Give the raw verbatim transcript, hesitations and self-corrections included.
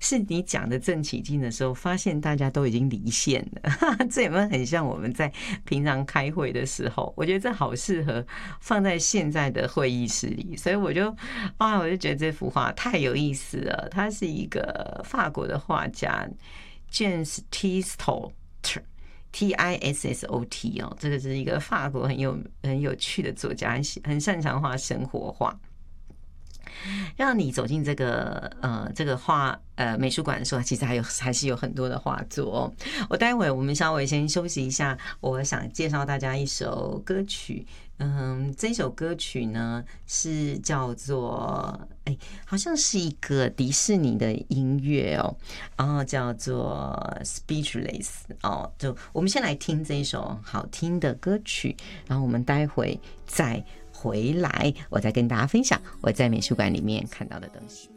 是你讲的正起劲的时候，发现大家都已经离线了，这有没有很像我们在平常开会的时候？我觉得这好适合放在现在的会议室里，所以我就啊，我就觉得这幅画太有意思了。他是一个法国的画家 James Tissot。T I S S O T 哦，这个是一个法国很有很有趣的作家，很很擅长画生活画。让你走进这个呃这个画呃美术馆的时候，其实还有还是有很多的画作哦。我待会我们稍微先休息一下，我想介绍大家一首歌曲。嗯，这首歌曲呢是叫做哎，好像是一个迪士尼的音乐哦，然后叫做 Speechless 哦。就我们先来听这一首好听的歌曲，然后我们待会再回来，我再跟大家分享我在美术馆里面看到的东西。